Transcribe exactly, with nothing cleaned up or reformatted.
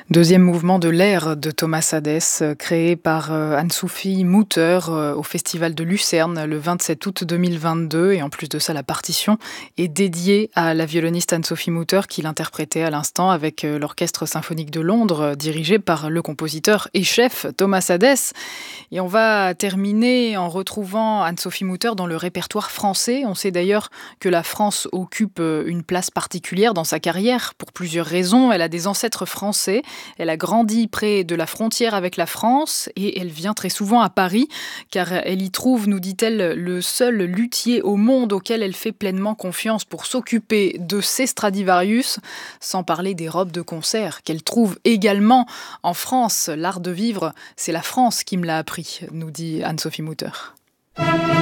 Deuxième mouvement de l'Air de Thomas Hadès, créé par Anne-Sophie Mutter au Festival de Lucerne le vingt-sept août deux mille vingt-deux. Et en plus de ça, la partition est dédiée à la violoniste Anne-Sophie Mutter qui l'interprétait à l'instant avec l'Orchestre symphonique de Londres, dirigé par le compositeur et chef Thomas Hadès. Et on va terminer en retrouvant Anne-Sophie Mutter dans le répertoire français. On sait d'ailleurs que la France occupe une place particulière dans sa carrière pour plusieurs raisons. Elle a des ancêtres français. Elle a grandi près de la frontière avec la France et elle vient très souvent à Paris car elle y trouve, nous dit-elle, le seul luthier au monde auquel elle fait pleinement confiance pour s'occuper de ses Stradivarius, sans parler des robes de concert qu'elle trouve également en France. L'art de vivre, c'est la France qui me l'a appris, nous dit Anne-Sophie Mutter.